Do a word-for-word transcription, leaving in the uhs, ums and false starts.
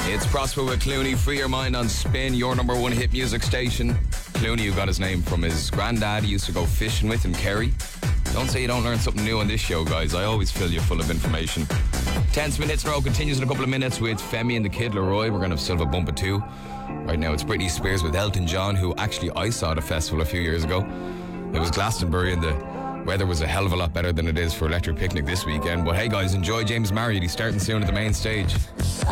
It's Prosper with Clooney. Free your mind on Spin, your number one hit music station. Clooney, who got his name from his granddad, he used to go fishing with in Kerry. Don't say you don't learn something new on this show, guys. I always fill you full of information. Ten minutes in a row continues in a couple of minutes with Femi and the Kid Laroi. We're going to have still have a bump of two. Right now it's Britney Spears with Elton John, who actually I saw at a festival a few years ago. It was Glastonbury and the weather was a hell of a lot better than it is for Electric Picnic this weekend. But hey guys, enjoy James Marriott. He's starting soon at the main stage.